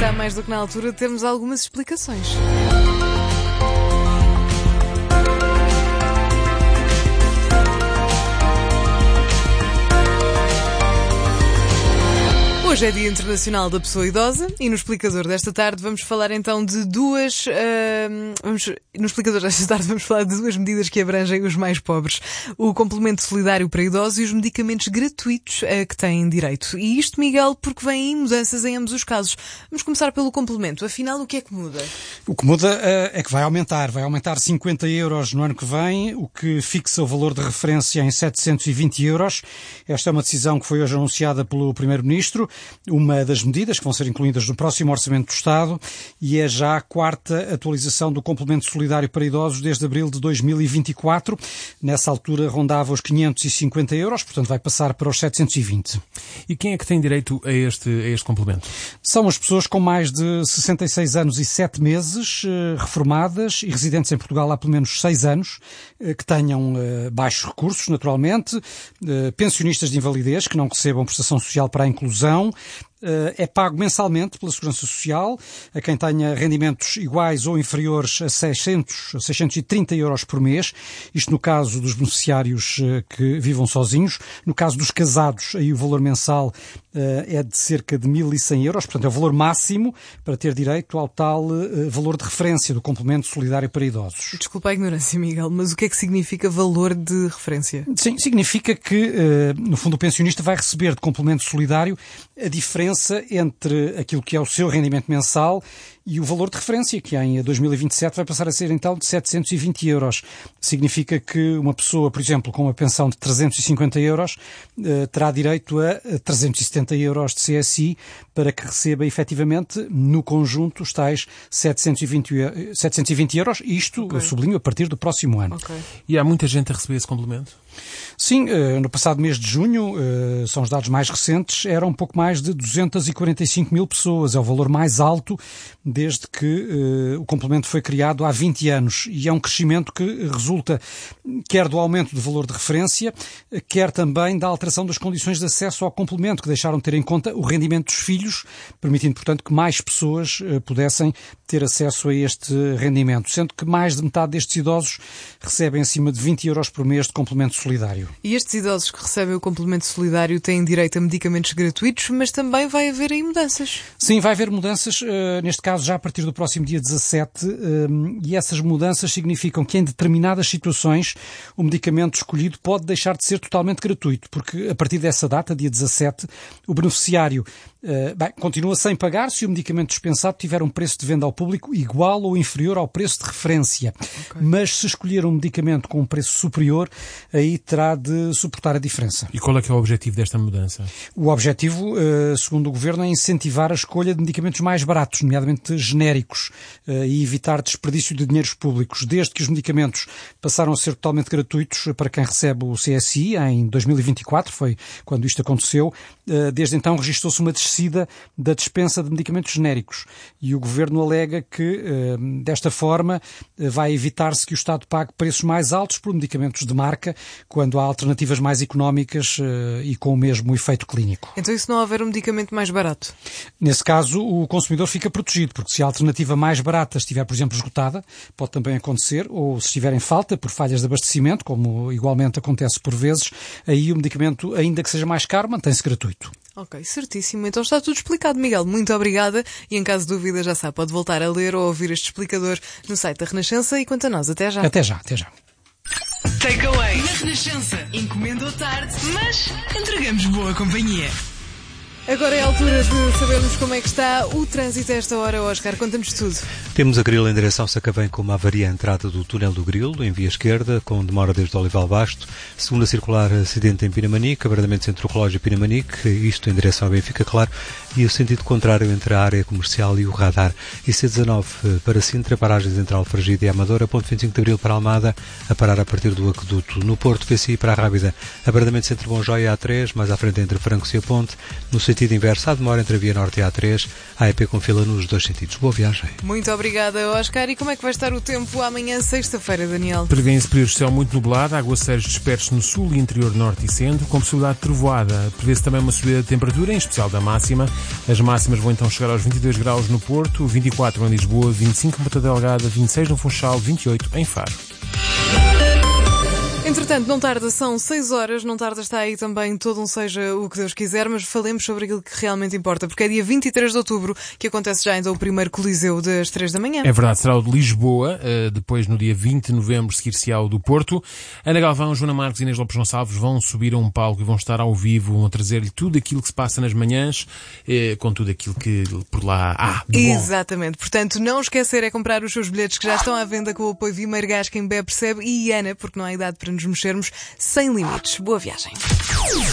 Está mais do que na altura de termos algumas explicações. Hoje é Dia Internacional da Pessoa Idosa e no explicador desta tarde vamos falar então de duas medidas que abrangem os mais pobres. O complemento solidário para idosos e os medicamentos gratuitos que têm direito. E isto, Miguel, porque vêm aí mudanças em ambos os casos. Vamos começar pelo complemento. Afinal, o que é que muda? O que muda é que vai aumentar 50 euros no ano que vem, o que fixa o valor de referência em 720 euros. Esta é uma decisão que foi hoje anunciada pelo Primeiro-Ministro. Uma das medidas que vão ser incluídas no próximo Orçamento do Estado e é já a quarta atualização do complemento solidário para idosos desde abril de 2024. Nessa altura rondava os 550 euros, portanto vai passar para os 720. E quem é que tem direito a este complemento? São as pessoas com mais de 66 anos e 7 meses, reformadas e residentes em Portugal há pelo menos 6 anos, que tenham baixos recursos, naturalmente, pensionistas de invalidez que não recebam prestação social para a inclusão. É pago mensalmente pela Segurança Social a quem tenha rendimentos iguais ou inferiores a 630 euros por mês. Isto no caso dos beneficiários que vivam sozinhos. No caso dos casados, aí o valor mensal é de cerca de 1.100 euros. Portanto, é o valor máximo para ter direito ao tal valor de referência do complemento solidário para idosos. Desculpa a ignorância, Miguel, mas o que é que significa valor de referência? Sim, significa que, no fundo, o pensionista vai receber de complemento solidário a diferença entre aquilo que é o seu rendimento mensal e o valor de referência, que em 2027 vai passar a ser então de 720 euros. Significa que uma pessoa, por exemplo, com uma pensão de 350 euros, terá direito a 370 euros de CSI para que receba efetivamente, no conjunto, os tais 720 euros. Isto, okay, sublinho, a partir do próximo ano. Okay. E há muita gente a receber esse complemento? Sim, no passado mês de junho, são os dados mais recentes, eram um pouco mais de 245 mil pessoas. É o valor mais alto desde que o complemento foi criado há 20 anos. E é um crescimento que resulta quer do aumento do valor de referência, quer também da alteração das condições de acesso ao complemento, que deixaram de ter em conta o rendimento dos filhos, permitindo, portanto, que mais pessoas pudessem ter acesso a este rendimento. Sendo que mais de metade destes idosos recebem acima de 20 euros por mês de complemento solidário. E estes idosos que recebem o complemento solidário têm direito a medicamentos gratuitos, mas também vai haver aí mudanças. Sim, vai haver mudanças, neste caso já a partir do próximo dia 17, e essas mudanças significam que em determinadas situações o medicamento escolhido pode deixar de ser totalmente gratuito, porque a partir dessa data, dia 17, o beneficiário continua sem pagar se o medicamento dispensado tiver um preço de venda ao público igual ou inferior ao preço de referência. Okay. Mas se escolher um medicamento com um preço superior, aí terá de suportar a diferença. E qual é que é o objetivo desta mudança? O objetivo, segundo o Governo, é incentivar a escolha de medicamentos mais baratos, nomeadamente genéricos, e evitar desperdício de dinheiros públicos. Desde que os medicamentos passaram a ser totalmente gratuitos para quem recebe o CSI, em 2024, foi quando isto aconteceu, desde então registrou-se uma descida da dispensa de medicamentos genéricos. E o Governo alega que, desta forma, vai evitar-se que o Estado pague preços mais altos por medicamentos de marca, quando há alternativas mais económicas e com o mesmo efeito clínico. Então, e se não houver um medicamento mais barato? Nesse caso, o consumidor fica protegido, porque se a alternativa mais barata estiver, por exemplo, esgotada, pode também acontecer, ou se estiver em falta por falhas de abastecimento, como igualmente acontece por vezes, aí o medicamento, ainda que seja mais caro, mantém-se gratuito. Ok, certíssimo. Então está tudo explicado, Miguel. Muito obrigada. E em caso de dúvida, já sabe, pode voltar a ler ou ouvir este explicador no site da Renascença. E quanto a nós, até já. Até já, até já. Takeaway na Renascença. Encomenda tarde, mas entregamos boa companhia. Agora é a altura de sabermos como é que está o trânsito a esta hora, Oscar. Conta-nos tudo. Temos a Grilo em direção a Sacavém com uma avaria à entrada do túnel do Grilo, em via esquerda, com demora desde Olival Basto. Segunda circular, acidente em Pinamanique, abradamento entre o relógio e Pinamanique, isto em direção a Benfica, claro, e o sentido contrário entre a área comercial e o radar. IC19 para Sintra, paragens entre Alfragide e Amadora, ponto 25 de Abril para Almada, a parar a partir do aqueduto. No Porto, PCI para a Rábida, abradamentos entre Bom Joia e A3, mais à frente entre Francos e a Ponte. No sentido inverso, há demora entre a Via Norte e a A3, a EP com fila nos dois sentidos. Boa viagem. Muito obrigada, Oscar. E como é que vai estar o tempo amanhã, sexta-feira, Daniel? Prevêem-se períodos de céu muito nublado, aguaceiros dispersos no sul e interior norte e centro, com possibilidade de trovoada. Prevê-se também uma subida de temperatura, em especial da máxima. As máximas vão então chegar aos 22 graus no Porto, 24 em Lisboa, 25 em Ponta Delgada, 26 no Funchal, 28 em Faro. Entretanto, não tarda, são 6 horas, não tarda, está aí também todo um seja o que Deus quiser, mas falemos sobre aquilo que realmente importa, porque é dia 23 de outubro que acontece já então o primeiro Coliseu das 3 da manhã. É verdade, será o de Lisboa, depois no dia 20 de novembro seguir-se-á o do Porto. Ana Galvão, Joana Marques e Inês Lopes Gonçalves vão subir a um palco e vão estar ao vivo, vão trazer-lhe tudo aquilo que se passa nas manhãs, com tudo aquilo que por lá há de bom. Exatamente, portanto não esquecer é comprar os seus bilhetes que já estão à venda com o apoio Vimeiro Gás, quem bebe percebe, e Ana, porque não há idade para nos mexermos, sem limites. Boa viagem.